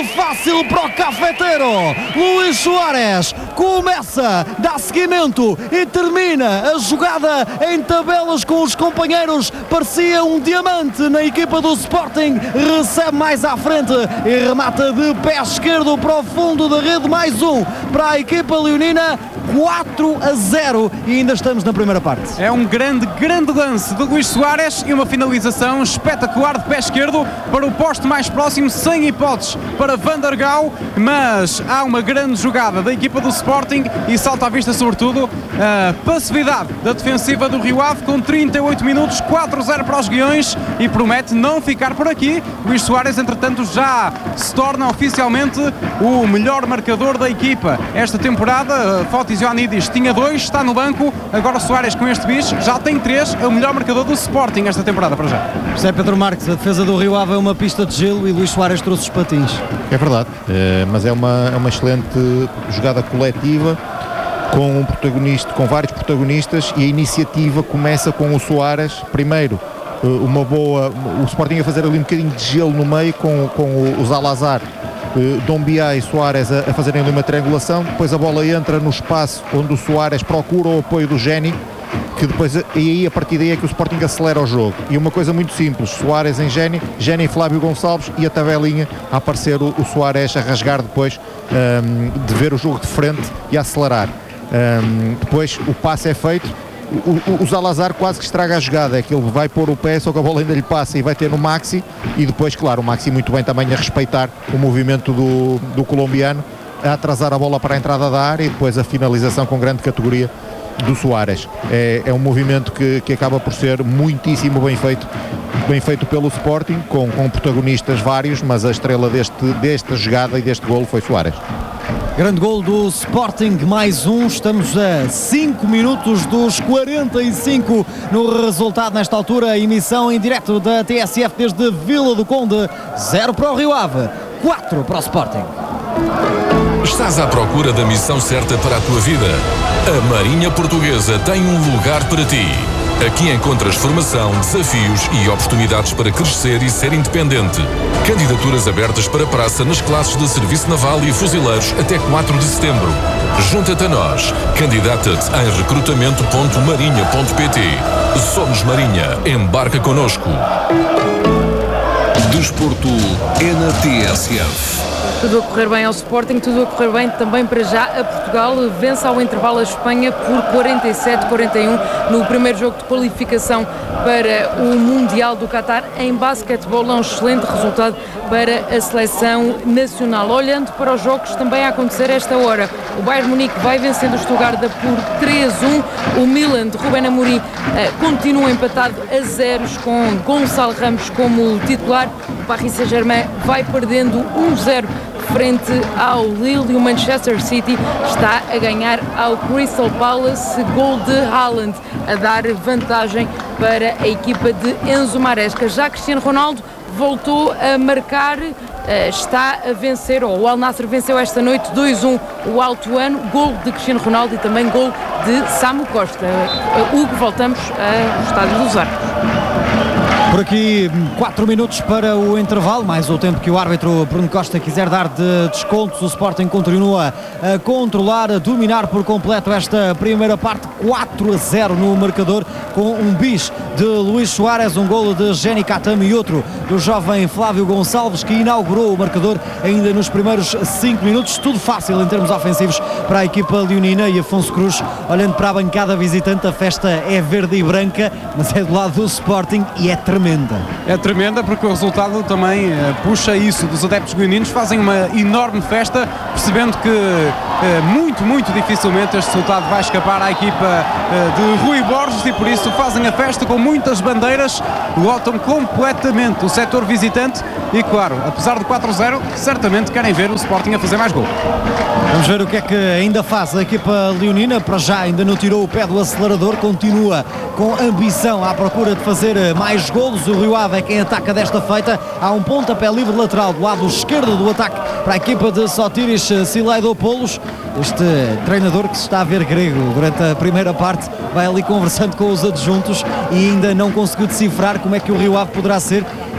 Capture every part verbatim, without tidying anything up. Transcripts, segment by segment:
tudo fácil para o cafeteiro. Luís Soares começa, dá seguimento e termina a jogada em tabelas com os companheiros. Parecia um diamante na equipa do Sporting. Recebe mais à frente e remata de pé esquerdo para o fundo da rede. Mais um para a equipa leonina. quatro a zero e ainda estamos na primeira parte. É um grande, grande lance de Luís Soares e uma finalização espetacular de pé esquerdo para o poste mais próximo, sem hipóteses para Van der Gaal, mas há uma grande jogada da equipa do Sporting e salta à vista sobretudo a passividade da defensiva do Rio Ave com trinta e oito minutos, quatro a zero para os Guiões e promete não ficar por aqui. Luís Soares, entretanto, já se torna oficialmente o melhor marcador da equipa esta temporada. Fotis Ioannidis tinha dois, está no banco, agora Soares com este bicho já tem três, é o melhor marcador do Sporting esta temporada para já. José Pedro Marques, a defesa do Rio Ave é uma pista de gelo e Luís Soares trouxe os patins. É verdade, é, mas é uma, é uma excelente jogada coletiva com um protagonista, com vários protagonistas, e a iniciativa começa com o Soares primeiro. Uma boa, o Sporting a fazer ali um bocadinho de gelo no meio com, com o, o Zalazar, Doumbia e Soares a, a fazerem ali uma triangulação. Depois a bola entra no espaço onde o Soares procura o apoio do Géni, que depois, e aí a partir daí é que o Sporting acelera o jogo. E uma coisa muito simples, Soares em Géni, Géni em Flávio Gonçalves, e a tabelinha a aparecer o, o Soares a rasgar depois um, de ver o jogo de frente e a acelerar. Um, depois o passe é feito. O, o, o Zalazar quase que estraga a jogada, é que ele vai pôr o pé, só que a bola ainda lhe passa e vai ter no Maxi, e depois, claro, o Maxi muito bem também a respeitar o movimento do, do colombiano, a atrasar a bola para a entrada da área, e depois a finalização com grande categoria do Soares. É, é um movimento que, que acaba por ser muitíssimo bem feito, bem feito pelo Sporting, com, com protagonistas vários, mas a estrela deste, desta jogada e deste golo foi Soares. Grande gol do Sporting, mais um, estamos a cinco minutos dos quarenta e cinco no resultado nesta altura, emissão em direto da T S F desde Vila do Conde, zero para o Rio Ave, quatro para o Sporting. Estás à procura da missão certa para a tua vida? A Marinha Portuguesa tem um lugar para ti. Aqui encontras formação, desafios e oportunidades para crescer e ser independente. Candidaturas abertas para praça nas classes de Serviço Naval e Fuzileiros até quatro de setembro. Junta-te a nós. Candidata-te em recrutamento ponto marinha ponto pt. Somos Marinha. Embarca connosco. Desporto é na T S F. Tudo a correr bem ao Sporting, tudo a correr bem também para já a Portugal. Vence ao intervalo a Espanha por quarenta e sete a quarenta e um no primeiro jogo de qualificação para o Mundial do Qatar em basquetebol. É um excelente resultado para a seleção nacional. Olhando para os jogos também a acontecer a esta hora, o Bayern Munique vai vencendo o Stuttgart por três a um. O Milan de Ruben Amorim uh, continua empatado a zeros com Gonçalo Ramos como titular. O Paris Saint-Germain vai perdendo um a zero frente ao Lille, e o Manchester City está a ganhar ao Crystal Palace, gol de Haaland a dar vantagem para a equipa de Enzo Maresca. Já Cristiano Ronaldo voltou a marcar, está a vencer, ou o Al Nassr venceu esta noite dois a um o Alto Ano, gol de Cristiano Ronaldo e também gol de Samu Costa. Hugo, voltamos ao estádio dos Arcos. Por aqui, quatro minutos para o intervalo, mais o tempo que o árbitro Bruno Costa quiser dar de descontos. O Sporting continua a controlar, a dominar por completo esta primeira parte, quatro a zero no marcador, com um bis de Luís Soares, um golo de Géni Katami e outro do jovem Flávio Gonçalves, que inaugurou o marcador ainda nos primeiros cinco minutos. Tudo fácil em termos ofensivos para a equipa leonina, e Afonso Cruz, olhando para a bancada visitante, a festa é verde e branca, mas é do lado do Sporting e é tremenda. É tremenda porque o resultado também uh, puxa isso dos adeptos goianinos, fazem uma enorme festa, percebendo que uh, muito, muito dificilmente este resultado vai escapar à equipa uh, de Rui Borges, e por isso fazem a festa com muitas bandeiras, lotam completamente o setor visitante e, claro, apesar de quatro a zero, certamente querem ver o Sporting a fazer mais gol. Vamos ver o que é que ainda faz a equipa leonina. Para já ainda não tirou o pé do acelerador, continua com ambição à procura de fazer mais golos. O Rio Ave é quem ataca desta feita. Há um pontapé livre lateral do lado esquerdo do ataque para a equipa de Sotiris Silaidopoulos. Este treinador que se está a ver grego durante a primeira parte, vai ali conversando com os adjuntos e ainda não conseguiu decifrar como é que o Rio Ave poderá ser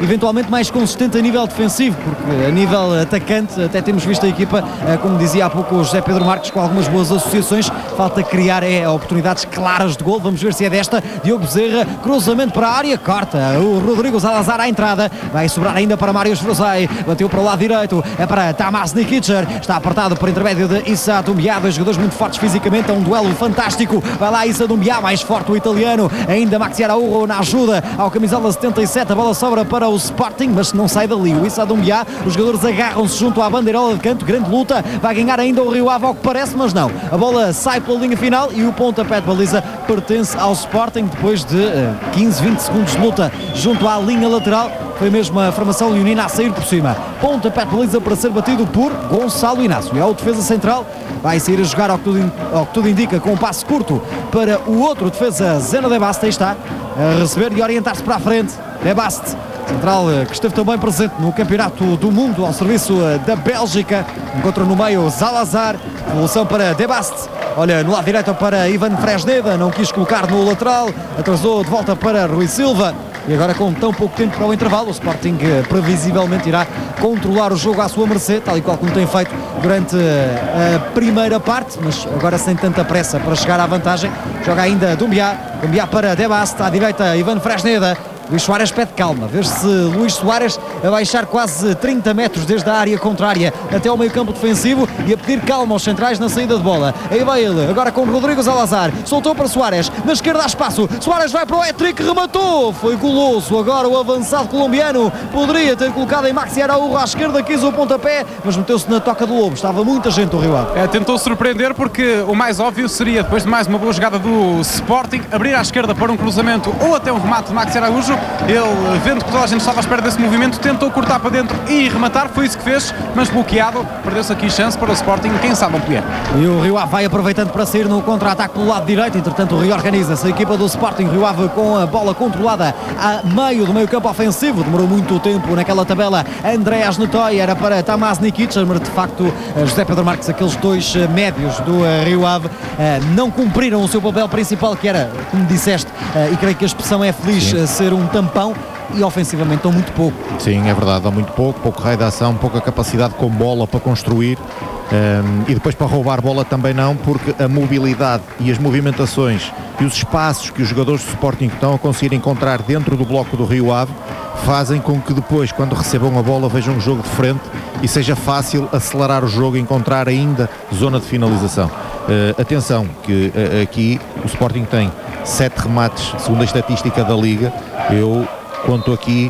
eventualmente mais consistente a nível defensivo, porque a nível atacante até temos visto a equipa, como dizia há pouco o José Pedro Marques, com algumas boas associações. Falta criar é, oportunidades claras de gol. Vamos ver se é desta. Diogo Bezerra, cruzamento para a área, corta o Rodrigo Salazar à entrada, vai sobrar ainda para Mário Frozei, bateu para o lado direito, é para Tamás Nikicher, está apertado por intermédio de Issa Doumbia, dois jogadores muito fortes fisicamente, é um duelo fantástico. Vai lá Issa Doumbia, mais forte o italiano, ainda Maxi Araújo na ajuda ao camisola setenta e sete, a bola sobra para o Sporting, mas não sai dali o Issa Doumbia, os jogadores agarram-se junto à bandeirola de canto, grande luta, vai ganhar ainda o Rio Ave ao que parece, mas não, a bola sai pela linha final e o pontapé de baliza pertence ao Sporting depois de uh, quinze, vinte segundos de luta junto à linha lateral. Foi mesmo a formação leonina a sair por cima. Pontapé de baliza para ser batido por Gonçalo Inácio. É o defesa central, vai sair a jogar ao que tudo, ao que tudo indica, com um passe curto para o outro defesa, Zeno De Bast. Aí está a receber e orientar-se para a frente. De Bast, central que esteve também presente no Campeonato do Mundo ao serviço da Bélgica. Encontra no meio Salazar, evolução para De Bast. Olha, no lado direito para Ivan Fresneda, não quis colocar no lateral, atrasou de volta para Rui Silva. E agora, com tão pouco tempo para o intervalo, o Sporting previsivelmente irá controlar o jogo à sua mercê, tal e qual como tem feito durante a primeira parte, mas agora sem tanta pressa para chegar à vantagem. Joga ainda Doumbia, Doumbia para De Bast, à direita Ivan Fresneda. Luís Soares pede calma, vê-se Luís Soares a baixar quase trinta metros desde a área contrária até ao meio campo defensivo e a pedir calma aos centrais na saída de bola. Aí vai ele, agora com Rodrigo Salazar, soltou para Soares, na esquerda há espaço, Soares vai para o hat-trick, rematou, foi goloso, agora o avançado colombiano, poderia ter colocado em Maxi Araújo à esquerda, quis o pontapé, mas meteu-se na toca do Lobo, estava muita gente do Rio Ave. É, tentou surpreender porque o mais óbvio seria, depois de mais uma boa jogada do Sporting, abrir à esquerda para um cruzamento ou até um remate de Maxi Araújo. Ele, vendo que toda a gente estava à espera desse movimento, tentou cortar para dentro e rematar, foi isso que fez, mas bloqueado, perdeu-se aqui chance para o Sporting, quem sabe ampliar. E o Rio Ave vai aproveitando para sair no contra-ataque pelo lado direito, entretanto reorganiza-se a equipa do Sporting, Rio Ave com a bola controlada a meio do meio campo ofensivo, demorou muito tempo naquela tabela. Andreas Netoy era para Tamás Nikicher, mas de facto José Pedro Marques, aqueles dois médios do Rio Ave não cumpriram o seu papel principal, que era, como disseste, e creio que a expressão é feliz, Sim. ser um tampão. E ofensivamente estão muito pouco. Sim, é verdade, dá muito pouco, pouco raio de ação, pouca capacidade com bola para construir um, e depois para roubar bola também não, porque a mobilidade e as movimentações e os espaços que os jogadores do Sporting estão a conseguir encontrar dentro do bloco do Rio Ave fazem com que depois, quando recebam a bola, vejam o jogo de frente e seja fácil acelerar o jogo e encontrar ainda zona de finalização. Uh, atenção, que uh, aqui o Sporting tem sete remates, segundo a estatística da Liga. Eu conto aqui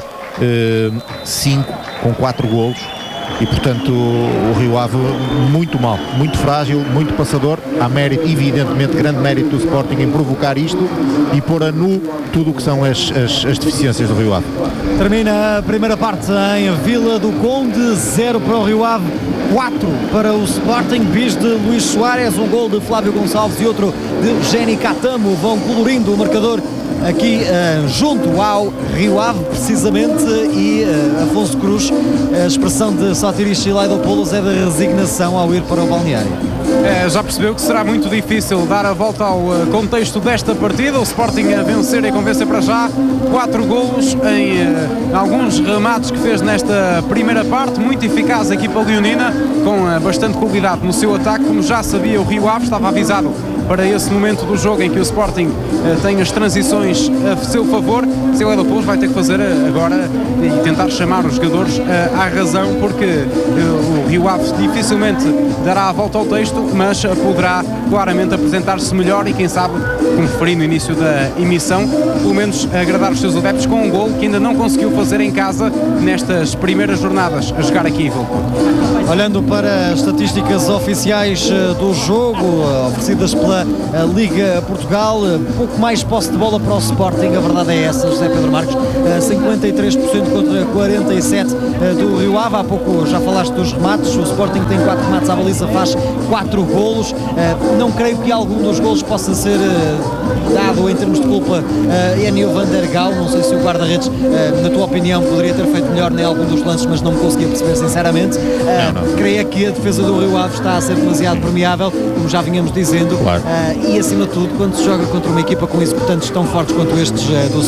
cinco uh, com quatro golos e portanto o Rio Ave muito mal, muito frágil, muito passador. Há mérito, evidentemente grande mérito do Sporting em provocar isto e pôr a nu tudo o que são as, as, as deficiências do Rio Ave. Termina a primeira parte em Vila do Conde, zero para o Rio Ave, quatro para o Sporting. Bis de Luís Soares, um gol de Flávio Gonçalves e outro de Jenny Catamo vão colorindo o marcador aqui uh, junto ao Rio Ave, precisamente, e uh, Afonso Cruz, a expressão de Sotiris Silaidopoulos é de resignação ao ir para o balneário. É, já percebeu que será muito difícil dar a volta ao uh, contexto desta partida. O Sporting a vencer e convencer para já, quatro golos em uh, alguns remates que fez nesta primeira parte, muito eficaz a equipa leonina, com uh, bastante qualidade no seu ataque. Como já sabia, o Rio Ave estava avisado para esse momento do jogo em que o Sporting uh, tem as transições a seu favor. Silaidopoulos vai ter que fazer uh, agora e tentar chamar os jogadores uh, à razão, porque uh, o Rio Ave dificilmente dará a volta ao texto, mas uh, poderá claramente apresentar-se melhor e quem sabe, como referi no início da emissão, pelo menos agradar os seus adeptos com um gol que ainda não conseguiu fazer em casa nestas primeiras jornadas a jogar aqui em Vila. Olhando para as estatísticas oficiais uh, do jogo, uh, oferecidas pela uh, Liga Portugal, uh, pouco mais posse de bola para o Sporting, a verdade é essa, José Pedro Marques, uh, cinquenta e três por cento contra quarenta e sete por cento uh, do Rio Ave. Há pouco já falaste dos remates, o Sporting tem quatro remates à baliza, faz quatro golos, uh, não creio que algum dos golos possa ser uh, dado em termos de culpa a uh, Enio van der Gaal. Não sei se o guarda-redes, uh, na tua opinião, poderia ter feito melhor em algum dos lances, mas não me conseguia perceber sinceramente. Uh, não, não. Creio que a defesa do Rio Ave está a ser demasiado permeável, como já vinhamos dizendo, claro. uh, e acima de tudo, quando se joga contra uma equipa com executantes tão fortes quanto estes uh, do Sporting,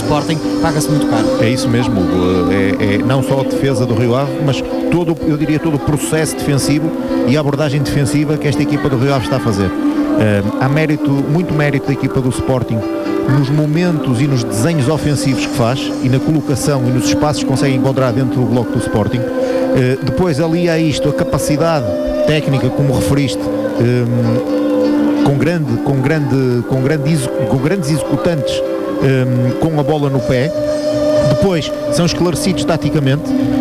paga-se muito caro. É isso mesmo, é, é não só a defesa do Rio Ave, mas todo, eu diria todo o processo defensivo e a abordagem defensiva que esta equipa do Rio Ave está a fazer. Uh, há mérito, muito mérito da equipa do Sporting nos momentos e nos desenhos ofensivos que faz e na colocação e nos espaços que consegue encontrar dentro do bloco do Sporting. Uh, depois ali há isto, a capacidade técnica, como referiste, um, com, grande, com, grande, com, grande, com grandes executantes um, com a bola no pé. Depois são esclarecidos taticamente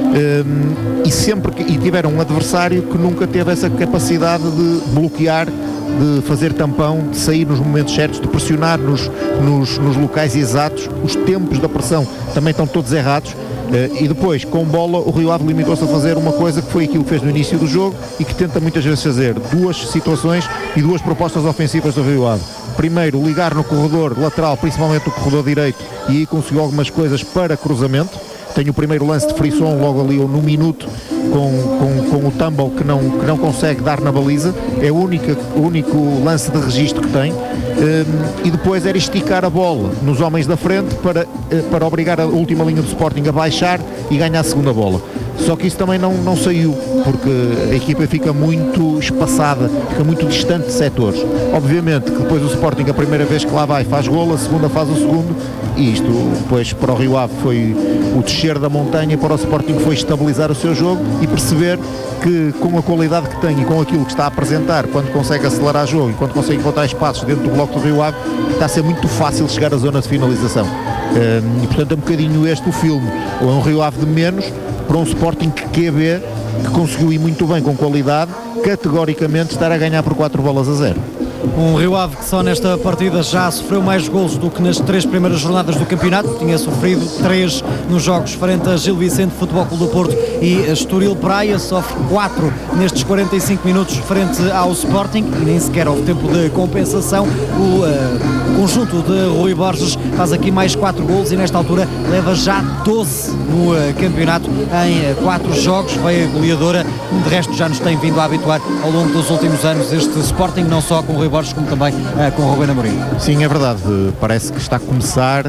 um, e sempre que, e tiveram um adversário que nunca teve essa capacidade de bloquear, de fazer tampão, de sair nos momentos certos, de pressionar nos, nos, nos locais exatos. Os tempos da pressão também estão todos errados. Uh, e depois, com bola, o Rio Ave limitou-se a fazer uma coisa que foi aquilo que fez no início do jogo e que tenta muitas vezes fazer: duas situações e duas propostas ofensivas do Rio Ave. Primeiro, ligar no corredor lateral, principalmente o corredor direito, e aí conseguiu algumas coisas para cruzamento. Tem o primeiro lance de Frisson logo ali no minuto com, com, com o Tumble que não, que não consegue dar na baliza. É o único, o único lance de registro que tem. Um, e depois era esticar a bola nos homens da frente para, para obrigar a última linha do Sporting a baixar e ganhar a segunda bola. Só que isso também não, não saiu, porque a equipa fica muito espaçada, fica muito distante de setores. Obviamente que depois o Sporting, a primeira vez que lá vai, faz golo, a segunda faz o segundo, e isto depois para o Rio Ave foi o descer da montanha, para o Sporting foi estabilizar o seu jogo e perceber que com a qualidade que tem e com aquilo que está a apresentar, quando consegue acelerar o jogo e quando consegue encontrar espaços dentro do bloco do Rio Ave, está a ser muito fácil chegar à zona de finalização. E portanto é um bocadinho este o filme, ou é um Rio Ave de menos para um Sporting que Q B, que conseguiu ir muito bem com qualidade, categoricamente estar a ganhar por quatro bolas a zero. Um Rio Ave que só nesta partida já sofreu mais golos do que nas três primeiras jornadas do campeonato. Tinha sofrido três nos jogos frente a Gil Vicente, Futebol Clube do Porto e Estoril Praia. Sofre quatro nestes quarenta e cinco minutos frente ao Sporting e nem sequer houve tempo de compensação. O uh, conjunto de Rui Borges faz aqui mais quatro golos e nesta altura leva já doze no uh, campeonato em uh, quatro jogos. Veio a goleadora, de resto já nos tem vindo a habituar ao longo dos últimos anos este Sporting, não só com o Rui Borges como também uh, com o Ruben Amorim. Sim, é verdade, parece que está a começar uh,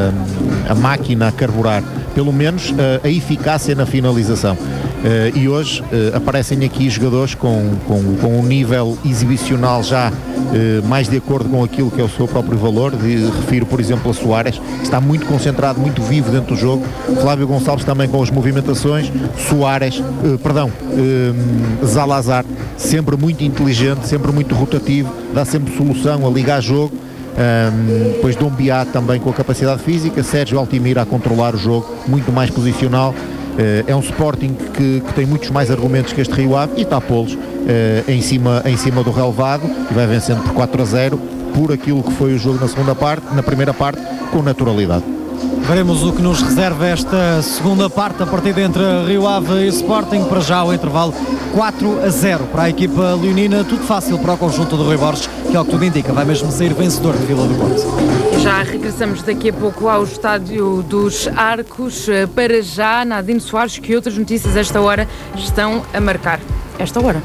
a máquina a carburar, pelo menos uh, a eficácia na finalização. Uh, e hoje uh, aparecem aqui jogadores com, com, com um nível exibicional já uh, mais de acordo com aquilo que é o seu próprio valor. De, refiro, por exemplo, a Soares, que está muito concentrado, muito vivo dentro do jogo. Flávio Gonçalves também com as movimentações. Soares, uh, perdão, uh, Zalazar, sempre muito inteligente, sempre muito rotativo, dá sempre solução a ligar jogo. Um, depois Dom Biá também com a capacidade física, Sérgio Altimira a controlar o jogo, muito mais posicional. Uh, é um Sporting que, que tem muitos mais argumentos que este Rio Ave e está a pô-los uh, em, cima, em cima do relevado e vai vencendo por quatro a zero por aquilo que foi o jogo na segunda parte, na primeira parte, com naturalidade. Veremos o que nos reserva esta segunda parte, a partida entre Rio Ave e Sporting. Para já o intervalo quatro a zero para a equipa leonina, tudo fácil para o conjunto do Rui Borges, que é o que tudo indica, vai mesmo sair vencedor de Vila do Conde. Já regressamos daqui a pouco ao Estádio dos Arcos. Para já, Nadine Soares, que outras notícias a esta hora estão a marcar esta hora?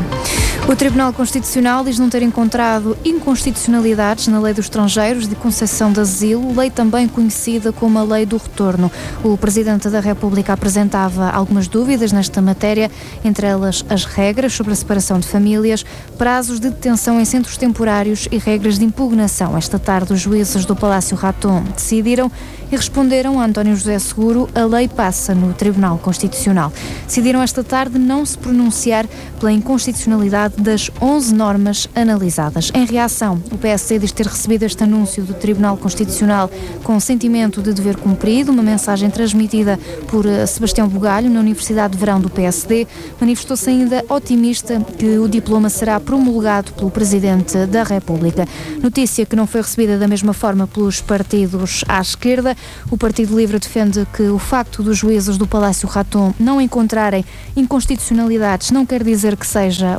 O Tribunal Constitucional diz não ter encontrado inconstitucionalidades na Lei dos Estrangeiros de concessão de asilo, lei também conhecida como a Lei do Retorno. O Presidente da República apresentava algumas dúvidas nesta matéria, entre elas as regras sobre a separação de famílias, prazos de detenção em centros temporários e regras de impugnação. Esta tarde, os juízes do Palácio Raton decidiram e responderam a António José Seguro: a lei passa no Tribunal Constitucional. Decidiram esta tarde não se pronunciar pela inconstitucionalidade das onze normas analisadas. Em reação, o P S D diz ter recebido este anúncio do Tribunal Constitucional com sentimento de dever cumprido. Uma mensagem transmitida por Sebastião Bugalho na Universidade de Verão do P S D. Manifestou-se ainda otimista que o diploma será promulgado pelo Presidente da República. Notícia que não foi recebida da mesma forma pelos partidos à esquerda. O Partido Livre defende que o facto dos juízes do Palácio Raton não encontrarem inconstitucionalidades não quer dizer que seja uma boa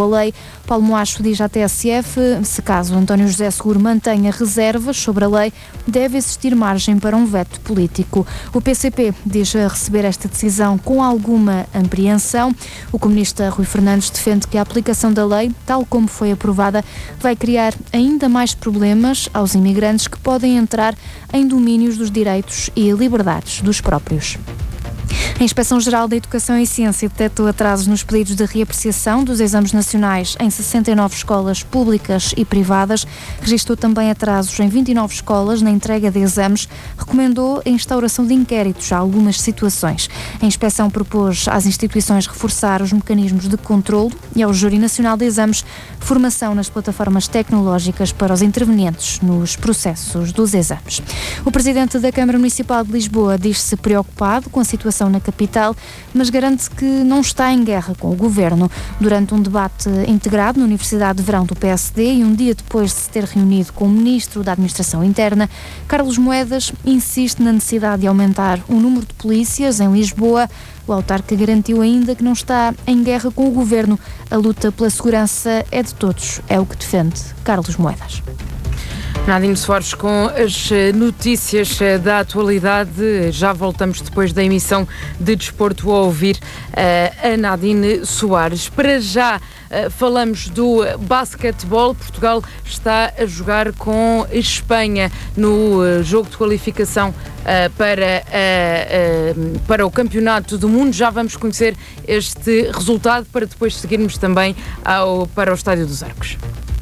a lei. Paulo Moacho diz à T S F, se caso António José Seguro mantenha reservas sobre a lei, deve existir margem para um veto político. O P C P diz receber esta decisão com alguma apreensão. O comunista Rui Fernandes defende que a aplicação da lei, tal como foi aprovada, vai criar ainda mais problemas aos imigrantes que podem entrar em domínios dos direitos e liberdades dos próprios. A Inspeção-Geral da Educação e Ciência detectou atrasos nos pedidos de reapreciação dos exames nacionais em sessenta e nove escolas públicas e privadas. Registrou também atrasos em vinte e nove escolas na entrega de exames. Recomendou a instauração de inquéritos a algumas situações. A inspeção propôs às instituições reforçar os mecanismos de controlo e ao Júri Nacional de Exames formação nas plataformas tecnológicas para os intervenientes nos processos dos exames. O Presidente da Câmara Municipal de Lisboa diz-se preocupado com a situação na capital, mas garante que não está em guerra com o Governo. Durante um debate integrado na Universidade de Verão do P S D e um dia depois de se ter reunido com o Ministro da Administração Interna, Carlos Moedas insiste na necessidade de aumentar o número de polícias em Lisboa. O autarca garantiu ainda que não está em guerra com o Governo. A luta pela segurança é de todos, é o que defende Carlos Moedas. Nadine Soares com as notícias da atualidade. Já voltamos depois da emissão de Desporto a ouvir uh, a Nadine Soares. Para já uh, falamos do basquetebol. Portugal está a jogar com a Espanha no uh, jogo de qualificação uh, para, uh, uh, para o Campeonato do Mundo. Já vamos conhecer este resultado para depois seguirmos também ao, para o Estádio dos Arcos.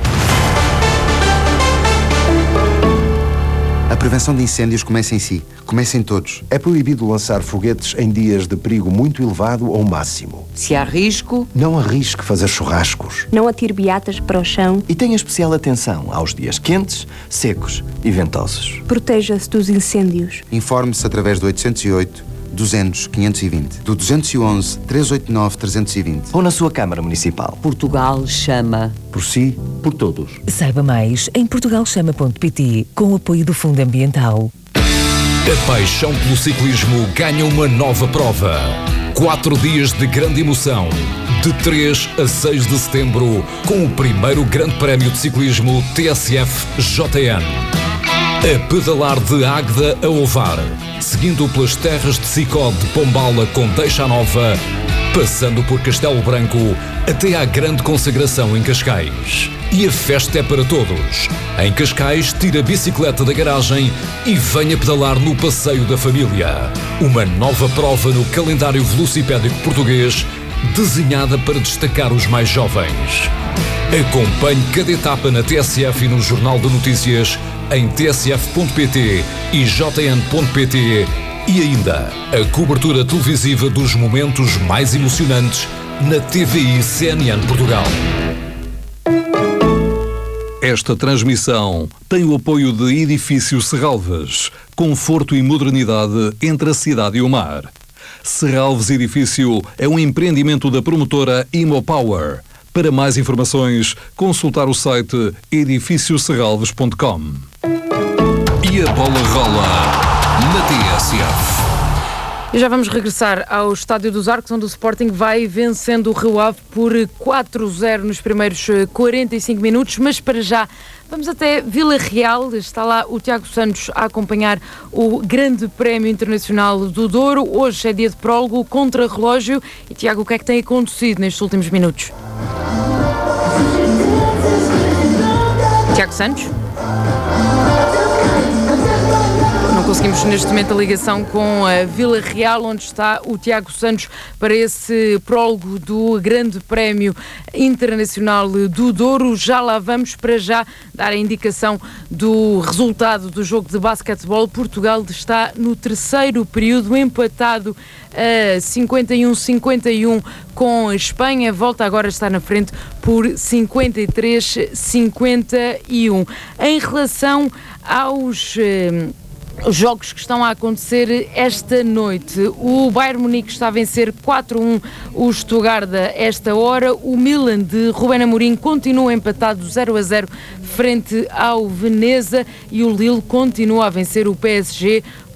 A prevenção de incêndios começa em si. Começa em todos. É proibido lançar foguetes em dias de perigo muito elevado ou máximo. Se há risco, não arrisque fazer churrascos. Não atire beatas para o chão. E tenha especial atenção aos dias quentes, secos e ventosos. Proteja-se dos incêndios. Informe-se através do oitocentos e oito, duzentos, quinhentos e vinte, do duzentos e onze, trezentos e oitenta e nove, trezentos e vinte. Ou na sua Câmara Municipal. Portugal chama. Por si, por todos. Saiba mais em portugal chama ponto pt, com o apoio do Fundo Ambiental. A paixão pelo ciclismo ganha uma nova prova. Quatro dias de grande emoção. De três a seis de setembro, com o primeiro Grande Prémio de Ciclismo T S F J N. A pedalar de Águeda a Ovar, seguindo pelas terras de Sicó de Pombala com Deixa Nova, passando por Castelo Branco até à grande consagração em Cascais. E a festa é para todos. Em Cascais, tira a bicicleta da garagem e venha pedalar no Passeio da Família. Uma nova prova no calendário velocipédico português, desenhada para destacar os mais jovens. Acompanhe cada etapa na T S F e no Jornal de Notícias em t s f ponto p t e j n ponto p t e ainda a cobertura televisiva dos momentos mais emocionantes na T V I C N N Portugal. Esta transmissão tem o apoio de Edifício Serralves, conforto e modernidade entre a cidade e o mar. Serralves Edifício é um empreendimento da promotora Imopower. Para mais informações, consultar o site edifício serralves ponto com. E a bola rola na T S F. E já vamos regressar ao Estádio dos Arcos, onde o Sporting vai vencendo o Rio Ave por quatro a zero nos primeiros quarenta e cinco minutos, mas para já vamos até Vila Real. Está lá o Tiago Santos a acompanhar o Grande Prémio Internacional do Douro. Hoje é dia de prólogo, contra-relógio. E Tiago, o que é que tem acontecido nestes últimos minutos? Tiago Santos? Não conseguimos neste momento a ligação com a Vila Real, onde está o Tiago Santos para esse prólogo do Grande Prémio Internacional do Douro. Já lá vamos, para já dar a indicação do resultado do jogo de basquetebol. Portugal está no terceiro período, empatado a cinquenta e um a cinquenta e um com a Espanha. Volta agora a estar na frente por cinquenta e três a cinquenta e um. Em relação aos eh, os jogos que estão a acontecer esta noite, o Bayern Munique está a vencer quatro a um o Stuttgart esta hora. O Milan de Rubén Amorim continua empatado zero a zero frente ao Veneza e o Lille continua a vencer o P S G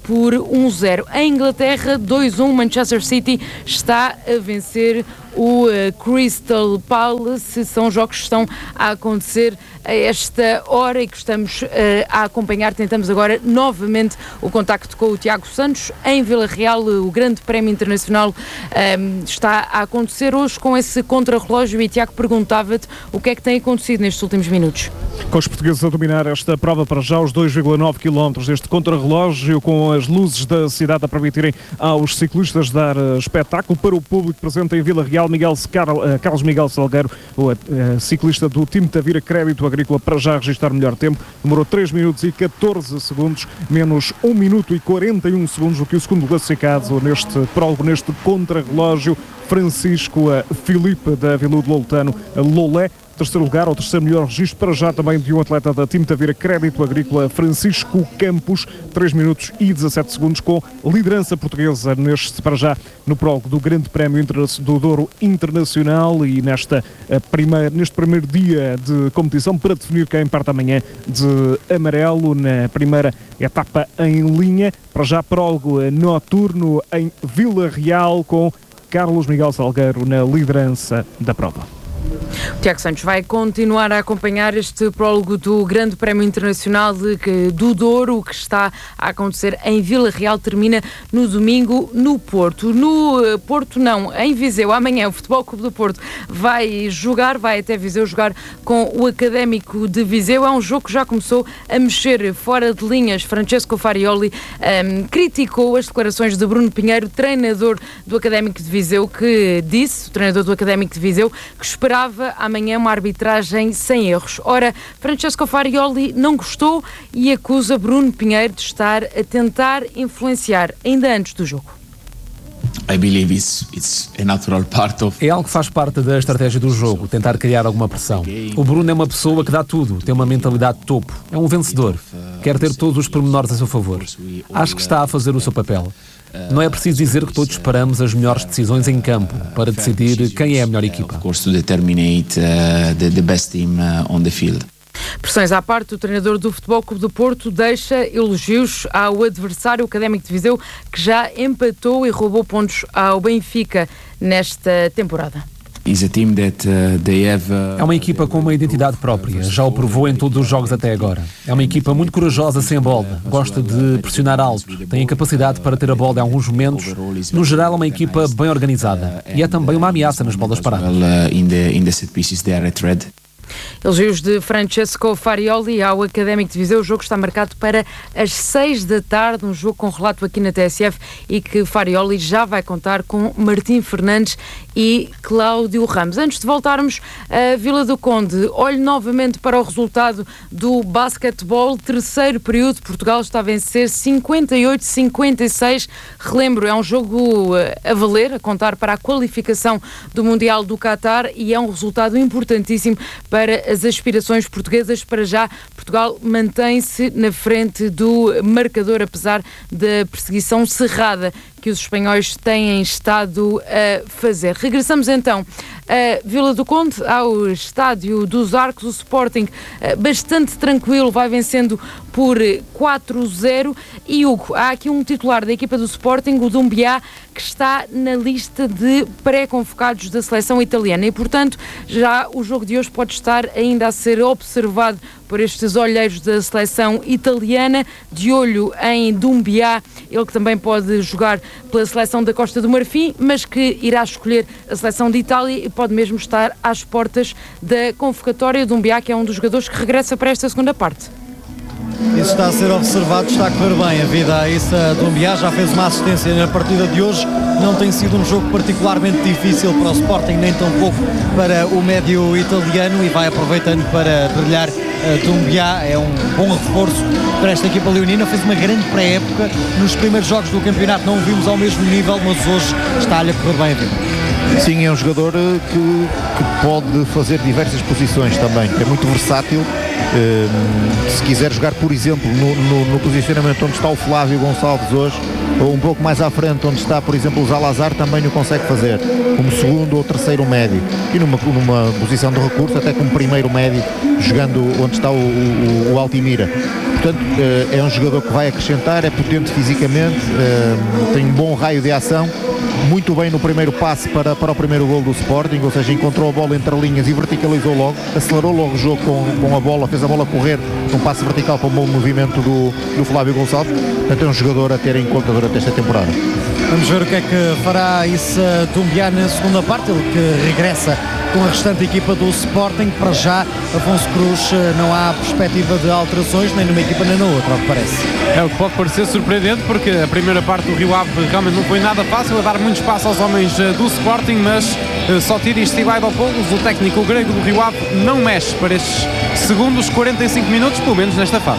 por um zero. Em Inglaterra, dois a um, Manchester City está a vencer o uh, Crystal Palace. São jogos que estão a acontecer a esta hora e que estamos uh, a acompanhar. Tentamos agora novamente o contacto com o Tiago Santos. Em Vila Real, o Grande Prémio Internacional um, está a acontecer hoje com esse contrarrelógio e Tiago, perguntava-te o que é que tem acontecido nestes últimos minutos. Com os portugueses a dominar esta prova para já, os dois vírgula nove quilómetros deste contrarrelógio, com as luzes da cidade a permitirem aos ciclistas dar uh, espetáculo para o público presente em Vila Real. Miguel, uh, Carlos Miguel Salgueiro, o uh, ciclista do time Tavira Crédito Agrícola, para já registrar melhor tempo, demorou três minutos e catorze segundos, menos um minuto e quarenta e um segundos do que o segundo classificado neste prólogo, neste contrarrelógio, Francisco uh, Filipe da Viludo Loutano Lolé. Terceiro lugar, ou terceiro melhor registro para já também de um atleta da Time Tavira Crédito Agrícola, Francisco Campos, três minutos e dezassete segundos, com liderança portuguesa neste, para já, no prólogo do Grande Prémio do Douro Internacional e nesta, primeira, neste primeiro dia de competição para definir quem parte amanhã de amarelo na primeira etapa em linha. Para já, prólogo noturno em Vila Real com Carlos Miguel Salgueiro na liderança da prova. O Tiago Santos vai continuar a acompanhar este prólogo do Grande Prémio Internacional de, do Douro, que está a acontecer em Vila Real, termina no domingo no Porto. No uh, Porto não, em Viseu, amanhã o Futebol Clube do Porto vai jogar, vai até Viseu jogar com o Académico de Viseu. É um jogo que já começou a mexer fora de linhas. Francesco Farioli um, criticou as declarações de Bruno Pinheiro, treinador do Académico de Viseu, que disse, o treinador do Académico de Viseu, que esperava amanhã uma arbitragem sem erros. Ora, Francesco Farioli não gostou e acusa Bruno Pinheiro de estar a tentar influenciar ainda antes do jogo. I believe it's, it's a natural part of... É algo que faz parte da estratégia do jogo, tentar criar alguma pressão. O Bruno é uma pessoa que dá tudo, tem uma mentalidade de topo, é um vencedor, quer ter todos os pormenores a seu favor. Acho que está a fazer o seu papel. Não é preciso dizer que todos esperamos as melhores decisões em campo para decidir quem é a melhor equipa. Of course, to determine uh, the, the best team uh, on the field. Pressões à parte, o treinador do Futebol Clube do Porto deixa elogios ao adversário, o Académico de Viseu, que já empatou e roubou pontos ao Benfica nesta temporada. É uma equipa com uma identidade própria, já o provou em todos os jogos até agora. É uma equipa muito corajosa sem bola, gosta de pressionar alto, tem a capacidade para ter a bola em alguns momentos. No geral é uma equipa bem organizada e é também uma ameaça nas bolas paradas. Elogios de Francesco Farioli ao Académico de Viseu. O jogo está marcado para as seis da tarde, um jogo com relato aqui na T S F e que Farioli já vai contar com Martim Fernandes e Cláudio Ramos. Antes de voltarmos a Vila do Conde, olhe novamente para o resultado do basquetebol. Terceiro período, Portugal está a vencer cinquenta e oito a cinquenta e seis. Relembro, é um jogo a valer, a contar para a qualificação do Mundial do Qatar e é um resultado importantíssimo para as aspirações portuguesas. Para já, Portugal mantém-se na frente do marcador, apesar da perseguição cerrada que os espanhóis têm estado a fazer. Regressamos então a Vila do Conde, ao Estádio dos Arcos. O Sporting, bastante tranquilo, vai vencendo por quatro a zero. E Hugo, há aqui um titular da equipa do Sporting, o Doumbia, que está na lista de pré-convocados da seleção italiana e, portanto, já o jogo de hoje pode estar ainda a ser observado por estes olheiros da seleção italiana, de olho em Doumbia, ele que também pode jogar pela seleção da Costa do Marfim, mas que irá escolher a seleção de Itália e pode mesmo estar às portas da convocatória. Doumbia, que é um dos jogadores que regressa para esta segunda parte. Isso está a ser observado, está a correr bem a vida a Issa Doumbia, já fez uma assistência na partida de hoje. Não tem sido um jogo particularmente difícil para o Sporting, nem tão pouco para o médio italiano, e vai aproveitando para brilhar. Doumbia é um bom reforço para esta equipa leonina, fez uma grande pré-época. Nos primeiros jogos do campeonato não o vimos ao mesmo nível, mas hoje está-lhe a correr bem a vida. Sim, é um jogador que, que pode fazer diversas posições também, é muito versátil. Um, se quiser jogar, por exemplo, no, no, no posicionamento onde está o Flávio Gonçalves hoje, ou um pouco mais à frente onde está, por exemplo, o Zalazar, também o consegue fazer como segundo ou terceiro médio, e numa, numa posição de recurso até como primeiro médio, jogando onde está o, o, o Altimira. portanto é um jogador que vai acrescentar, é potente fisicamente, tem um bom raio de ação, muito bem no primeiro passe para, para o primeiro gol do Sporting, ou seja, encontrou a bola entre linhas e verticalizou logo, acelerou logo o jogo com, com a bola, fez a bola correr num passe vertical para um bom movimento do, do Flávio Gonçalves. Portanto, é um jogador a ter em conta durante esta temporada. Vamos ver o que é que fará Issa Doumbia na segunda parte, ele que regressa com a restante equipa do Sporting. Para já, Afonso Cruz, não há perspectiva de alterações nem numa equipa nem na outra, ao que parece. É o que pode parecer surpreendente, porque a primeira parte do Rio Ave realmente não foi nada fácil, a dar muito espaço aos homens do Sporting, mas só tira isto igual ao Poulos, o técnico grego do Rio Ave não mexe para estes segundos quarenta e cinco minutos, pelo menos nesta fase.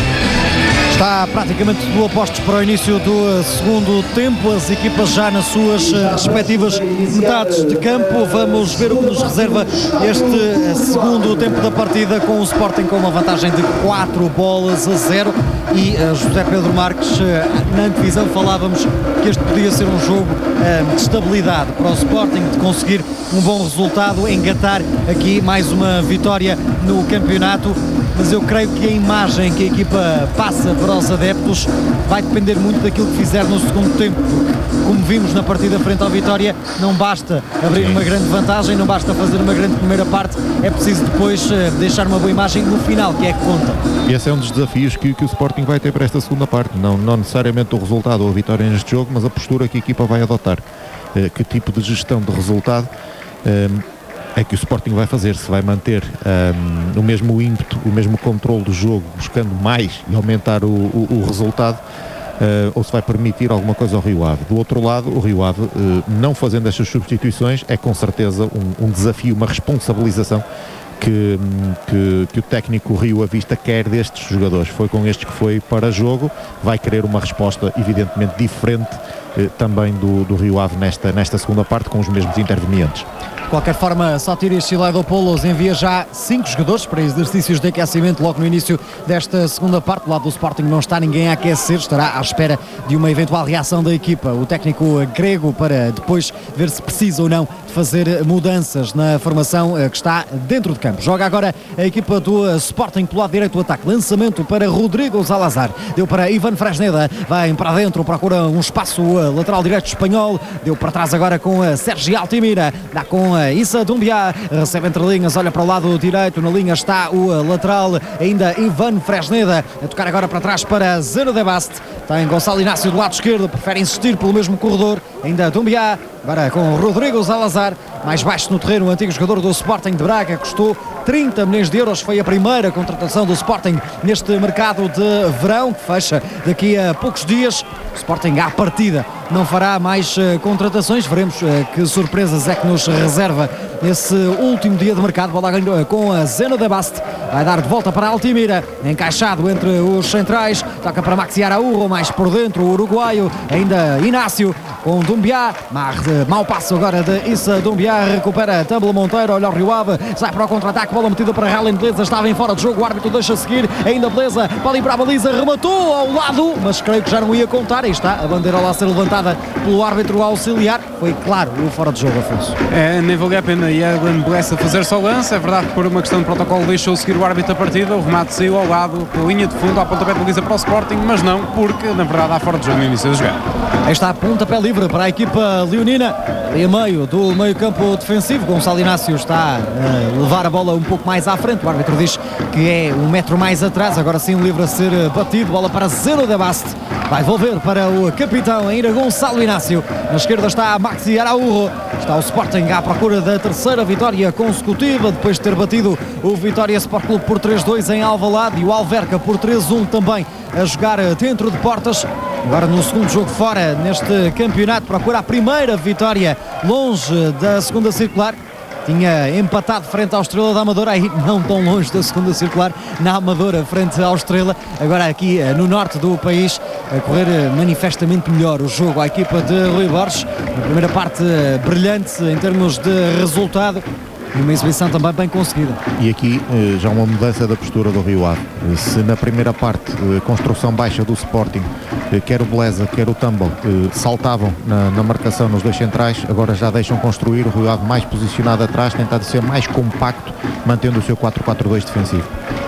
Está praticamente tudo a postos para o início do segundo tempo, as equipas já nas suas respectivas metades de campo. Vamos ver o que nos reserva este segundo tempo da partida, com o Sporting com uma vantagem de quatro bolas a zero. E uh, José Pedro Marques, uh, na antevisão falávamos que este podia ser um jogo uh, de estabilidade para o Sporting, de conseguir um bom resultado, engatar aqui mais uma vitória no campeonato. Mas eu creio que a imagem que a equipa passa para os adeptos vai depender muito daquilo que fizer no segundo tempo, porque, como vimos na partida frente ao Vitória, não basta abrir uma grande vantagem, não basta fazer uma grande primeira parte, é preciso depois uh, deixar uma boa imagem no final, que é que conta. E esse é um dos desafios que, que o Sporting vai ter para esta segunda parte, não, não necessariamente o resultado ou a vitória neste jogo, mas a postura que a equipa vai adotar, uh, que tipo de gestão de resultado uh, é que o Sporting vai fazer, se vai manter um, o mesmo ímpeto, o mesmo controle do jogo, buscando mais e aumentar o, o, o resultado, uh, ou se vai permitir alguma coisa ao Rio Ave. Do outro lado, o Rio Ave, uh, não fazendo estas substituições, é com certeza um, um desafio, uma responsabilização que, que, que o técnico Rio Avista quer destes jogadores. Foi com estes que foi para jogo, vai querer uma resposta evidentemente diferente uh, também do, do Rio Ave nesta, nesta segunda parte, com os mesmos intervenientes. De qualquer forma, Sotiris Silaidopoulos envia já cinco jogadores para exercícios de aquecimento logo no início desta segunda parte. Do lado do Sporting não está ninguém a aquecer, estará à espera de uma eventual reação da equipa. O técnico grego, para depois ver se precisa ou não de fazer mudanças na formação que está dentro de campo. Joga agora a equipa do Sporting pelo lado direito do ataque. Lançamento para Rodrigo Salazar. Deu para Ivan Fresneda. Vai para dentro, procura um espaço lateral direito espanhol. Deu para trás agora com a Sérgio Altimira. Dá com a Issa Doumbia. Recebe entre linhas, olha para o lado direito. Na linha está o lateral, ainda Ivan Fresneda. A tocar agora para trás para Zeno de Bast. Tem Gonçalo Inácio do lado esquerdo. Prefere insistir pelo mesmo corredor. Ainda Doumbia. Agora com Rodrigo Salazar. Mais baixo no terreno, o antigo jogador do Sporting de Braga. Custou trinta milhões de euros. Foi a primeira contratação do Sporting neste mercado de verão, que fecha daqui a poucos dias. O Sporting à partida não fará mais uh, contratações. Veremos uh, que surpresas é que nos reserva esse último dia de mercado. Bola uh, com a Zeno de Bast. Vai dar de volta para Altimira, encaixado entre os centrais. Toca para Maxi Araújo, mais por dentro o uruguaio. Ainda Inácio com Doumbia. Mau passo agora de Issa Doumbia. Recupera Tabla Monteiro. Olha o Rio Ave, sai para o contra-ataque. Bola metida para Helen Beleza. Estava em fora de jogo. O árbitro deixa seguir. Ainda Beleza. Bola ir para a baliza. Rematou ao lado, mas creio que já não ia contar. Aí está a bandeira lá a ser levantada pelo árbitro auxiliar. Foi claro o fora de jogo, Afonso. É, nem valeu a pena Helen Beleza fazer só lance. É verdade que por uma questão de protocolo deixou seguir o árbitro a partida. O remate saiu ao lado, pela linha de fundo, à pontapé de baliza para o Sporting, mas não, porque na verdade há fora de jogo no início da jogada. Aí está a pontapé livre para a equipa leonina. E a meio do meio campo defensivo, Gonçalo Inácio está a levar a bola um pouco mais à frente. O árbitro diz que é um metro mais atrás. Agora sim, livre a ser batido. Bola para Zeno de Bast. Vai devolver para o capitão, ainda Gonçalo Inácio. Na esquerda está Maxi Araújo. Está o Sporting à procura da terceira vitória consecutiva, depois de ter batido o Vitória Sport Clube por três dois em Alvalade e o Alverca por três um também a jogar dentro de portas. Agora no segundo jogo fora neste campeonato, procura a primeira vitória longe da segunda circular. Tinha empatado frente ao Estrela da Amadora, aí não tão longe da segunda circular, na Amadora frente ao Estrela. Agora aqui no norte do país, a correr manifestamente melhor o jogo à equipa de Rui Borges. Na primeira parte brilhante em termos de resultado. E uma exibição também bem conseguida. E aqui já uma mudança da postura do Rio Ave. Se na primeira parte, construção baixa do Sporting, quer o Beleza, quer o Tumble, saltavam na, na marcação nos dois centrais, agora já deixam construir. O Rio Ave mais posicionado atrás, tentando ser mais compacto, mantendo o seu quatro quatro dois defensivo.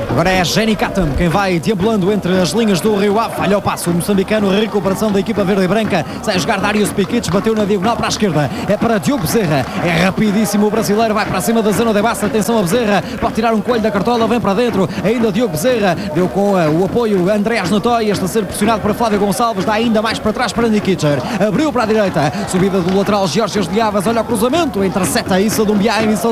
Agora é Jenny Katam quem vai deambulando entre as linhas do Rio Ave. Falha o passo, o moçambicano, recuperação da equipa verde e branca. Sai a jogar Darius Piquitos, bateu na diagonal para a esquerda. É para Diogo Bezerra. É rapidíssimo o brasileiro, vai para cima da zona de base. Atenção a Bezerra, pode tirar um coelho da cartola, vem para dentro. Ainda Diogo Bezerra, deu com uh, o apoio Andrés Notói. Este a ser pressionado para Flávio Gonçalves, dá ainda mais para trás para Nikicher. Abriu para a direita, subida do lateral Jorge Diabas. Olha o cruzamento, intercepta isso de um Biá em missão